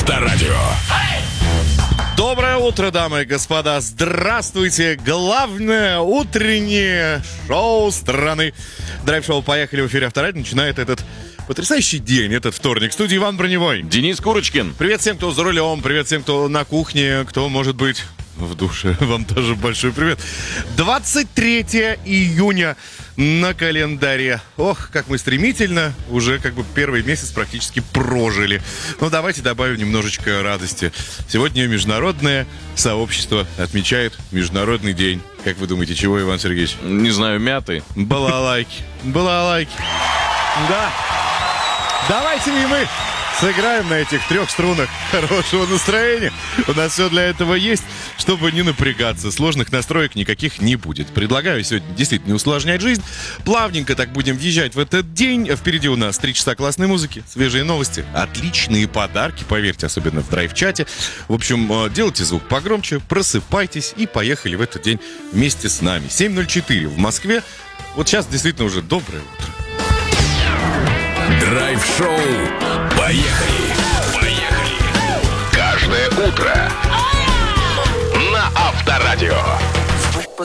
Авторадио. Доброе утро, дамы и господа. Здравствуйте. Главное утреннее шоу страны. Драйв-шоу «Поехали» в эфире Авторадио начинает этот потрясающий день, этот вторник. В студии Иван Броневой. Денис Курочкин. Привет всем, кто за рулем, привет всем, кто на кухне, кто, может быть, в душе. Вам тоже большой привет. 23 июня на календаре. Ох, как мы стремительно уже как бы первый месяц практически прожили. Но давайте добавим немножечко радости. Сегодня международное сообщество отмечает Международный день. Как вы думаете, чего, Иван Сергеевич? Не знаю, мяты. Балалайки. Балалайки. Да. Давайте и мы сыграем на этих трех струнах хорошего настроения. У нас все для этого есть, чтобы не напрягаться. Сложных настроек никаких не будет. Предлагаю сегодня действительно усложнять жизнь. Плавненько так будем въезжать в этот день. Впереди у нас 3 часа классной музыки, свежие новости, отличные подарки, поверьте, особенно в драйв-чате. В общем, делайте звук погромче, просыпайтесь и поехали в этот день вместе с нами. 7:04 в Москве. Вот сейчас действительно уже доброе утро. Драйв-шоу. Поехали.